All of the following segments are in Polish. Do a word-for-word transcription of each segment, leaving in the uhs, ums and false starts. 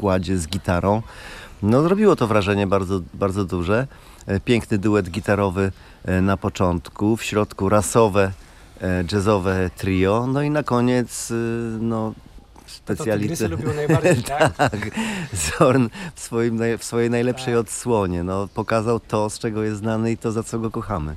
składzie z gitarą. No zrobiło to wrażenie bardzo, bardzo duże. Piękny duet gitarowy na początku, w środku rasowe, jazzowe trio, no i na koniec no specjalista. To lubił najbardziej, tak? Tak, Zorn w, swoim, w swojej najlepszej tak. odsłonie. No, pokazał to, z czego jest znany i to, za co go kochamy.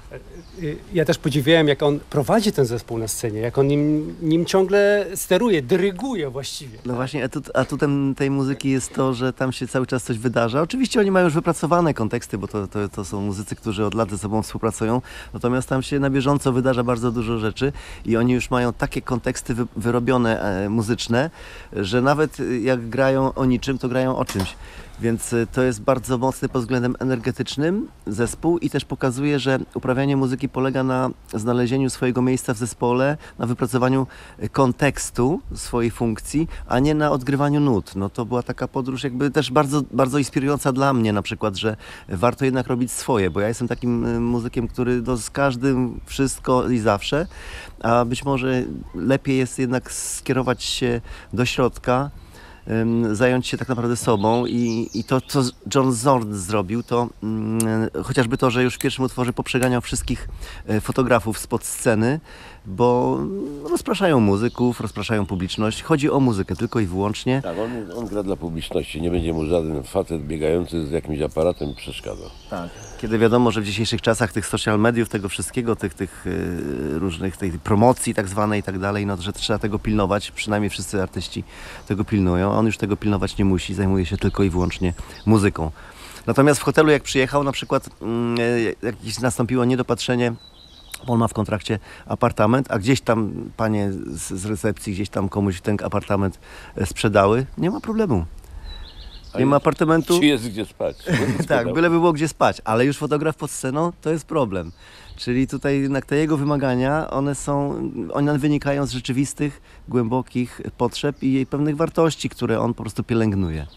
Ja też podziwiałem, jak on prowadzi ten zespół na scenie, jak on nim, nim ciągle steruje, dyryguje właściwie. No właśnie, atut, atutem tej muzyki jest to, że tam się cały czas coś wydarza. Oczywiście oni mają już wypracowane konteksty, bo to, to, to są muzycy, którzy od lat ze sobą współpracują, natomiast tam się na bieżąco wydarza bardzo dużo rzeczy i oni już mają takie konteksty wy, wyrobione e, muzyczne, że nawet jak grają o niczym, to grają o czymś. Więc to jest bardzo mocny pod względem energetycznym zespół i też pokazuje, że uprawianie muzyki polega na znalezieniu swojego miejsca w zespole, na wypracowaniu kontekstu swojej funkcji, a nie na odgrywaniu nut. No to była taka podróż jakby też bardzo, bardzo inspirująca dla mnie na przykład, że warto jednak robić swoje, bo ja jestem takim muzykiem, który no, z każdym wszystko i zawsze, a być może lepiej jest jednak skierować się do środka, zająć się tak naprawdę sobą i, i to, co John Zorn zrobił, to mm, chociażby to, że już w pierwszym utworze poprzeganiał wszystkich fotografów spod sceny, bo rozpraszają muzyków, rozpraszają publiczność. Chodzi o muzykę tylko i wyłącznie. Tak, on, on gra dla publiczności, nie będzie mu żaden facet biegający z jakimś aparatem przeszkadzał. Tak. Kiedy wiadomo, że w dzisiejszych czasach tych social mediów, tego wszystkiego, tych, tych yy, różnych tej promocji tak zwanej i tak dalej, no że trzeba tego pilnować, przynajmniej wszyscy artyści tego pilnują. On już tego pilnować nie musi, zajmuje się tylko i wyłącznie muzyką. Natomiast w hotelu jak przyjechał, na przykład yy, jakieś nastąpiło niedopatrzenie, on ma w kontrakcie apartament, a gdzieś tam panie z, z recepcji, gdzieś tam komuś ten apartament sprzedały, nie ma problemu. Nie ma apartamentu. Czy jest gdzie spać? Tak, byleby było gdzie spać, ale już fotograf pod sceną to jest problem. Czyli tutaj jednak te jego wymagania, one są, one wynikają z rzeczywistych, głębokich potrzeb i jej pewnych wartości, które on po prostu pielęgnuje.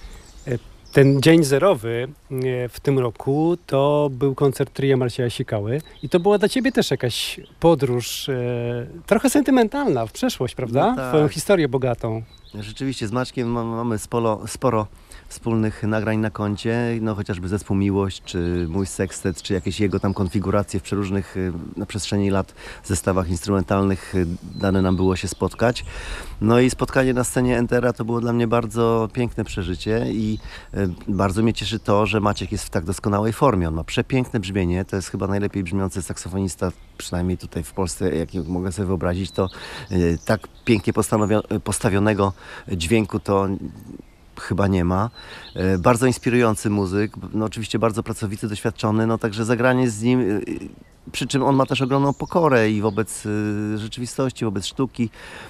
Ten dzień zerowy w tym roku to był koncert tria Marcina Sikały i to była dla ciebie też jakaś podróż e, trochę sentymentalna w przeszłość, prawda? No tak. Twoją historię bogatą. Rzeczywiście z Maćkiem mamy sporo, sporo wspólnych nagrań na koncie, no chociażby zespół Miłość, czy mój sekstet, czy jakieś jego tam konfiguracje w przeróżnych na przestrzeni lat zestawach instrumentalnych dane nam było się spotkać. No i spotkanie na scenie Entera to było dla mnie bardzo piękne przeżycie i bardzo mnie cieszy to, że Maciek jest w tak doskonałej formie. On ma przepiękne brzmienie, to jest chyba najlepiej brzmiący saksofonista, przynajmniej tutaj w Polsce, jak mogę sobie wyobrazić, to tak pięknie postawionego dźwięku to chyba nie ma. Bardzo inspirujący muzyk, no oczywiście bardzo pracowity, doświadczony, no także zagranie z nim, przy czym on ma też ogromną pokorę i wobec rzeczywistości, wobec sztuki.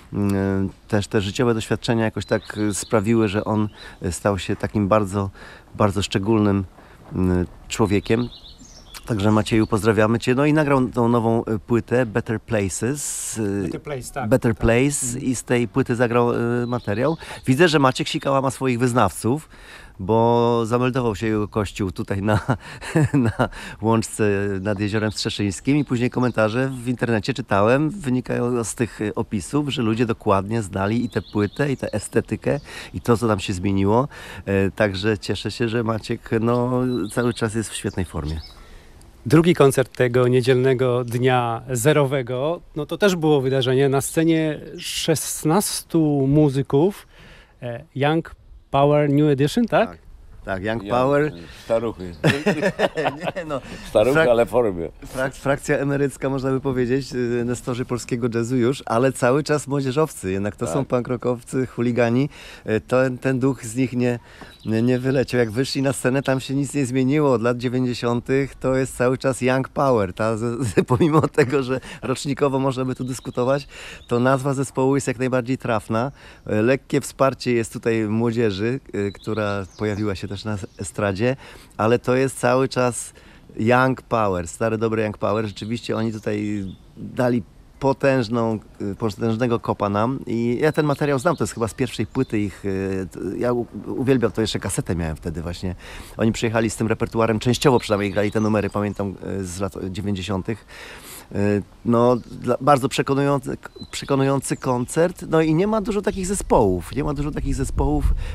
Też te życiowe doświadczenia jakoś tak sprawiły, że on stał się takim bardzo, bardzo szczególnym człowiekiem. Także Macieju, pozdrawiamy Cię. No i nagrał tą nową płytę Better Places. Better Place, tak. Better tak. Place i z tej płyty zagrał materiał. Widzę, że Maciek Sikała ma swoich wyznawców, bo zameldował się jego kościół tutaj na, na łączce nad Jeziorem Strzeszyńskim i później komentarze w internecie czytałem, wynikają z tych opisów, że ludzie dokładnie znali i tę płytę, i tę estetykę, i to, co tam się zmieniło. Także cieszę się, że Maciek no, cały czas jest w świetnej formie. Drugi koncert tego niedzielnego dnia zerowego, no to też było wydarzenie. Na scenie szesnastu muzyków, Young Power New Edition, tak? Tak, tak Young Ja, Power. Staruchy. Nie, no, Staruchy, Frak- ale w formie. Frak- frakcja emerycka, można by powiedzieć, nestorzy polskiego jazzu już, ale cały czas młodzieżowcy, jednak to Tak. są punk rockowcy, chuligani. To, ten duch z nich nie, nie, nie wyleciał. Jak wyszli na scenę, tam się nic nie zmieniło. Od lat dziewięćdziesiątych to jest cały czas Young Power. Ta, z, z, pomimo tego, że rocznikowo można by tu dyskutować, to nazwa zespołu jest jak najbardziej trafna. Lekkie wsparcie jest tutaj młodzieży, która pojawiła się też na estradzie, ale to jest cały czas Young Power, stary dobry Young Power. Rzeczywiście oni tutaj dali potężną, potężnego kopa nam i ja ten materiał znam, to jest chyba z pierwszej płyty ich, ja uwielbiam to, jeszcze kasetę miałem wtedy właśnie. Oni przyjechali z tym repertuarem, częściowo przynajmniej grali te numery, pamiętam z lat dziewięćdziesiątych. No, bardzo przekonujący, przekonujący koncert, no i nie ma dużo takich zespołów, nie ma dużo takich zespołów,